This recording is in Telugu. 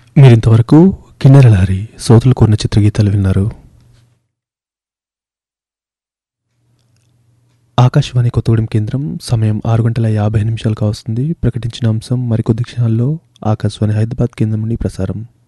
మీరింతవరకు కిన్నెర లహరి శ్రోతలు కోరిన చిత్రగీతాలు విన్నారు. ఆకాశవాణి కొత్తగూడెం కేంద్రం సమయం 6:50 కావస్తుంది. ప్రకటించిన అంశం మరికొద్ది క్షణాల్లో ఆకాశవాణి హైదరాబాద్ కేంద్రం నుండి ప్రసారం.